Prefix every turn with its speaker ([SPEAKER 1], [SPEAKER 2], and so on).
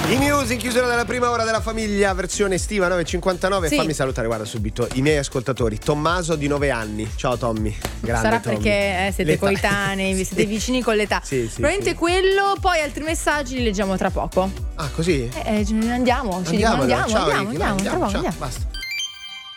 [SPEAKER 1] I Muse in chiusura della prima ora della famiglia, versione estiva 9:59.
[SPEAKER 2] Sì.
[SPEAKER 1] Fammi salutare, guarda, subito i miei ascoltatori. Tommaso di 9 anni. Ciao Tommy. Grande.
[SPEAKER 2] Sarà
[SPEAKER 1] Tommy.
[SPEAKER 2] perché siete
[SPEAKER 1] L'età.
[SPEAKER 2] coetanei, siete vicini con l'età.
[SPEAKER 1] Sì,
[SPEAKER 2] Probabilmente quello, poi altri messaggi li leggiamo tra poco.
[SPEAKER 1] Ah, così?
[SPEAKER 2] Andiamo, ci
[SPEAKER 1] Andiamo,
[SPEAKER 2] dicono,
[SPEAKER 1] ciao,
[SPEAKER 2] andiamo,
[SPEAKER 1] Ricky,
[SPEAKER 2] tra poco,
[SPEAKER 1] ciao,
[SPEAKER 2] andiamo.
[SPEAKER 1] basta.